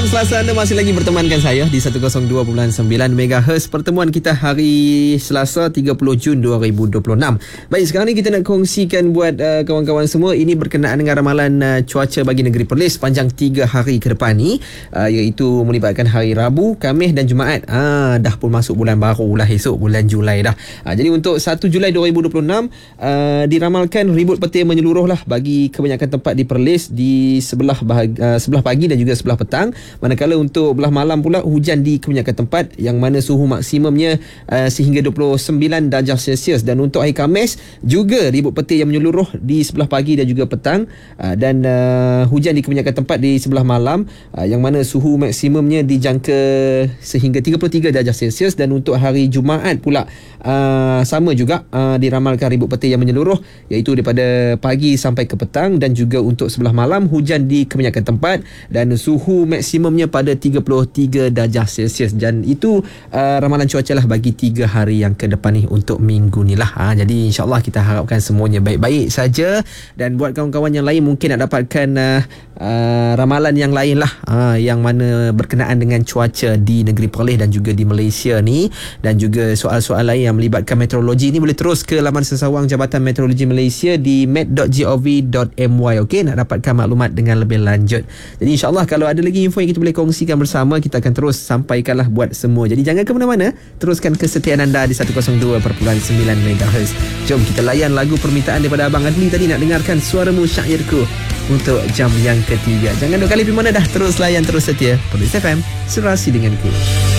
Malam Selasa, anda masih lagi bertemankan saya di 102.9 MHz. Pertemuan kita hari Selasa 30 Jun 2026. Baik, sekarang ni kita nak kongsikan buat kawan-kawan semua. Ini berkenaan dengan ramalan cuaca bagi negeri Perlis sepanjang 3 hari ke depan ni, iaitu melibatkan hari Rabu, Khamis dan Jumaat. Dah pun masuk bulan baru lah, esok bulan Julai dah. Jadi untuk 1 Julai 2026 diramalkan ribut petir menyeluruh lah bagi kebanyakan tempat di Perlis di sebelah pagi dan juga sebelah petang. Manakala untuk belah malam pula hujan di kebanyakan tempat, yang mana suhu maksimumnya sehingga 29 darjah Celsius. Dan untuk hari Khamis juga ribut petir yang menyeluruh di sebelah pagi dan juga petang, dan hujan di kebanyakan tempat di sebelah malam, yang mana suhu maksimumnya dijangka sehingga 33 darjah Celsius. Dan untuk hari Jumaat pula sama juga diramalkan ribut petir yang menyeluruh, iaitu daripada pagi sampai ke petang, dan juga untuk sebelah malam hujan di kebanyakan tempat dan suhu maksimumnya pada 33 darjah Celsius. Dan itu ramalan cuaca lah bagi 3 hari yang ke depan ni untuk minggu ni lah. Jadi insyaAllah kita harapkan semuanya baik-baik saja. Dan buat kawan-kawan yang lain mungkin nak dapatkan ramalan yang lain lah, yang mana berkenaan dengan cuaca di negeri Perlis dan juga di Malaysia ni, dan juga soal-soal lain yang melibatkan meteorologi ni, boleh terus ke laman sesawang Jabatan Meteorologi Malaysia di met.gov.my. Okey, nak dapatkan maklumat dengan lebih lanjut. Jadi insyaAllah kalau ada lagi info yang kita boleh kongsikan bersama, kita akan terus sampaikanlah buat semua. Jadi jangan ke mana-mana, teruskan kesetiaan anda di 102.9 MHz. Jom kita layan lagu permintaan daripada Abang Adli tadi, nak dengarkan Suaramu Syairku untuk jam yang ketiga. Jangan dua kali pergi mana dah, terus layan, terus setia Perlis FM, serasi denganku.